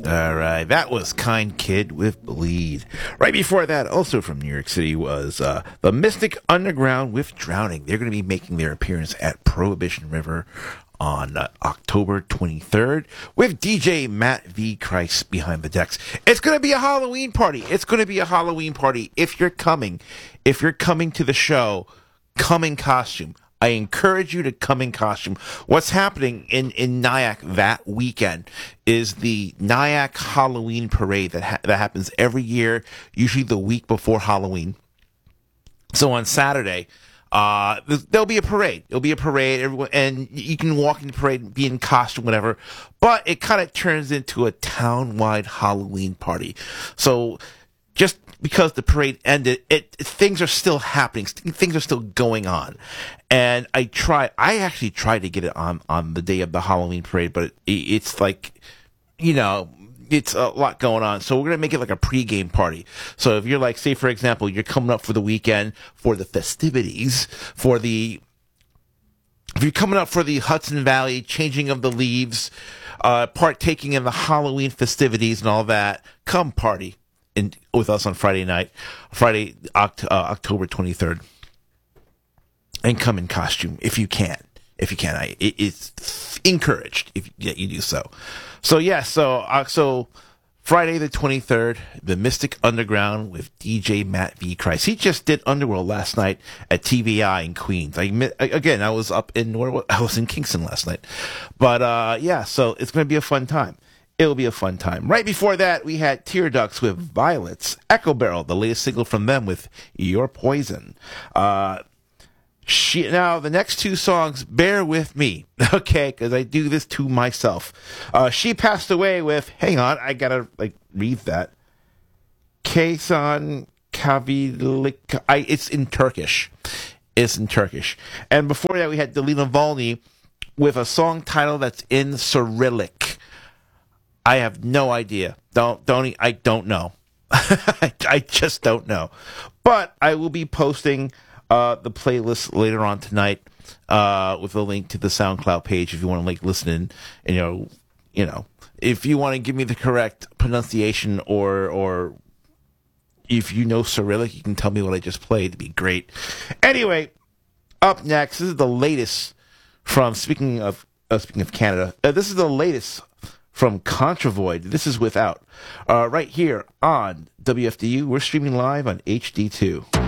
All right, that was Kind Kid with Bleed. Right before that, also from New York City, was the Mystic Underground with Drowning. They're going to be making their appearance at Prohibition River on October 23rd with DJ Matt V. Christ behind the decks. It's going to be a Halloween party. It's going to be a Halloween party. If you're coming to the show, come in costume. I encourage you to come in costume. What's happening in Nyack that weekend is the Nyack Halloween Parade that happens every year, usually the week before Halloween. So on Saturday, there'll be a parade. There'll be a parade, everyone, and you can walk in the parade, be in costume, whatever. But it kind of turns into a town-wide Halloween party. So just because the parade ended, things are still happening. Things are still going on. And I actually tried to get it on the day of the Halloween parade, but it's like, it's a lot going on. So we're going to make it like a pregame party. So if you're like, say, for example, you're coming up for the weekend for the festivities, if you're coming up for the Hudson Valley changing of the leaves, partaking in the Halloween festivities and all that, come party with us on Friday night, October 23rd. And come in costume if you can. It's encouraged if you do so. So Friday the 23rd, the Mystic Underground with DJ Matt V. Christ. He just did Underworld last night at TVI in Queens. I was up in Norwood. I was in Kingston last night. But so it's going to be a fun time. It'll be a fun time. Right before that, we had Tear Ducts with Violets. Echo Barrel, the latest single from them with Your Poison. Now, the next two songs, bear with me, okay, because I do this to myself. She passed away with, hang on, I gotta, read that. Kaysan Kavilik. It's in Turkish. And before that, we had Delina Volny with a song title that's in Cyrillic. I have no idea. I don't know. I just don't know. But I will be posting the playlist later on tonight with a link to the SoundCloud page if you want to listen and if you want to give me the correct pronunciation or if you know Cyrillic, you can tell me what I just played. It'd be great. Anyway, up next, this is the latest from speaking of Canada. This is the latest from Contravoid. This is Without. Right here on WFDU. We're streaming live on HD2.